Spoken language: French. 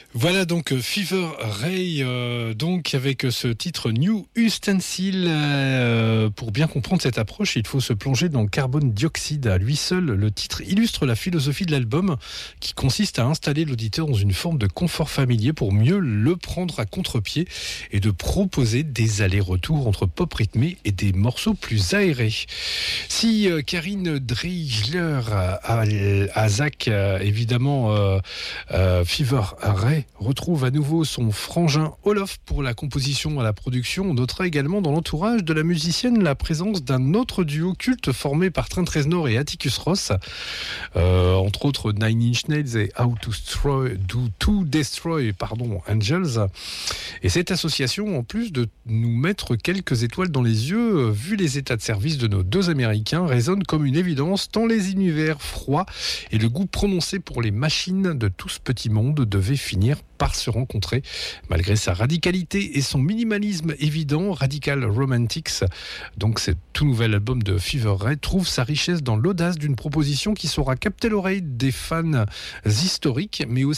Voilà donc Fever Ray, donc avec ce titre New Ustensil. Pour bien comprendre cette approche, il faut se plonger dans Carbone Dioxide. À lui seul, le titre illustre la philosophie de l'album qui consiste à installer l'auditeur dans une forme de confort familier pour mieux le prendre à contre-pied et de proposer des allers-retours entre pop rythmé et des morceaux plus aérés. Si Karine Dreigler à Zach, évidemment, Fever Ray retrouve à nouveau son frangin Olof pour la composition à la production. On notera également dans l'entourage de la musicienne la présence d'un autre duo culte formé par Trent Reznor et Atticus Ross, entre autres Nine Inch Nails et How to Destroy Angels. Et cette association, en plus de nous mettre quelques étoiles dans les yeux, vu les états de service de nos deux Américains, résonne comme une évidence tant les univers froids et le goût prononcé pour les machines de tout ce petit monde devaient finir par se rencontrer. Malgré sa radicalité et son minimalisme évident, Radical Romantics, donc ce tout nouvel album de Fever Ray, trouve sa richesse dans l'audace d'une proposition qui saura capter l'oreille des fans historiques, mais aussi